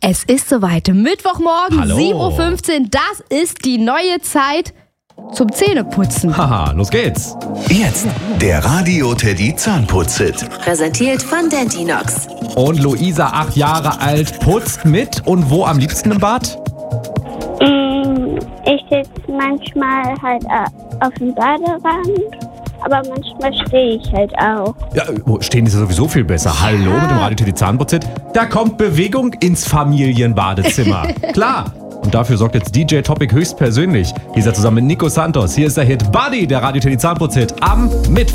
Es ist soweit. Mittwochmorgen, Hallo. 7.15 Uhr. Das ist die neue Zeit zum Zähneputzen. Haha, los geht's. Jetzt der Radio Teddy Zahnputz-Hit. Präsentiert von Dentinox. Und Luisa, 8 Jahre alt, putzt mit und wo am liebsten im Bad? Ich sitze manchmal halt auf dem Baderand, aber manchmal stehe ich halt auch. Ja, stehen ist ja sowieso viel besser. Hallo mit dem Radio Teddy Zahnputz-Hit. Da kommt Bewegung ins Familienbadezimmer. Klar. Und dafür sorgt jetzt DJ Topic höchstpersönlich. Dieser zusammen mit Nico Santos. Hier ist der Hit Buddy, der Radio Teddy Zahnputz-Hit am Mittwoch.